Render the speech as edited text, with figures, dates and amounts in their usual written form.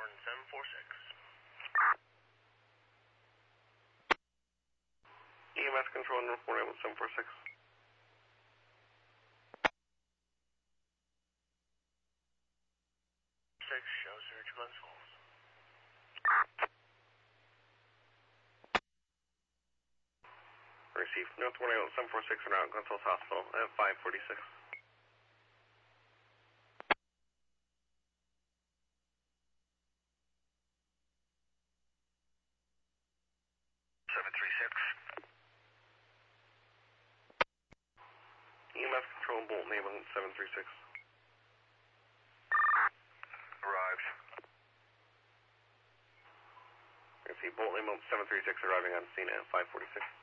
Horn 746. EMS control, North Horn 746. Show search Glens Falls. Received. North Horn 746 around Glens Falls Hospital at 546. 736. EMS control, Bolton ambulance 736. Arrived. Received. Bolton ambulance 736 arriving on scene at 546.